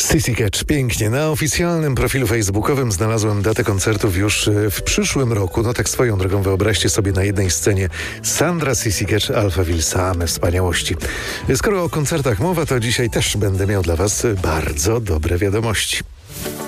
Sissy Catch, pięknie. Na oficjalnym profilu facebookowym znalazłem datę koncertów już w przyszłym roku. No tak swoją drogą, wyobraźcie sobie na jednej scenie Sandra, Sissy Catch, Alphaville, same wspaniałości. Skoro o koncertach mowa, to dzisiaj też będę miał dla Was bardzo dobre wiadomości.